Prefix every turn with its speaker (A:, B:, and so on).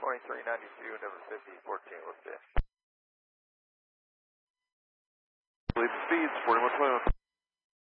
A: 2392, number 5014, lift in.
B: Lead speeds, 4112.